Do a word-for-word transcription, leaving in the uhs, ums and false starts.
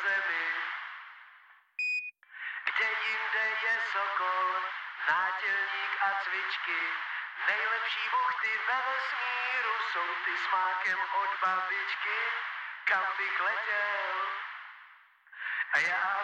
zemi. Kde jinde je sokol, nátělník a cvičky, nejlepší buchty ve vesmíru jsou ty s mákem od babičky, kam bych letěl. A já